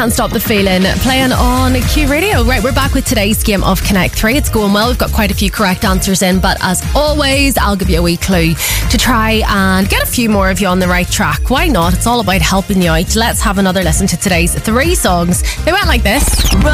Can't Stop the Feeling, playing on Q Radio. Right, we're back with today's game of Connect 3. It's going well. We've got quite a few correct answers in, but as always, I'll give you a wee clue to try and get a few more of you on the right track. Why not? It's all about helping you out. Let's have another listen to today's 3 songs. They went like this.